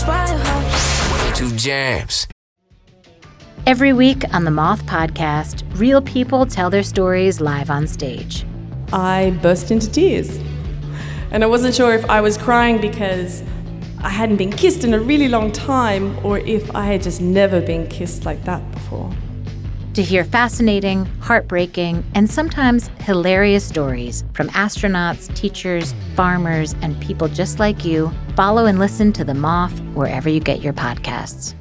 Two jams. Every week on the Moth Podcast, real people tell their stories live on stage. I burst into tears. And I wasn't sure if I was crying because I hadn't been kissed in a really long time or if I had just never been kissed like that before. To hear fascinating, heartbreaking, and sometimes hilarious stories from astronauts, teachers, farmers, and people just like you, follow and listen to The Moth wherever you get your podcasts.